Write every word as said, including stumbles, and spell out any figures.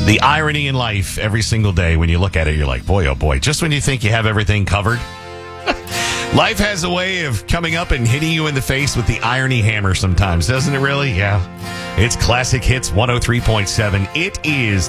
The irony in life every single day when you look at it, you're like, boy, oh boy, just when you think you have everything covered, life has a way of coming up and hitting you in the face with the irony hammer sometimes, doesn't it really? Yeah. It's Classic Hits one oh three point seven. It is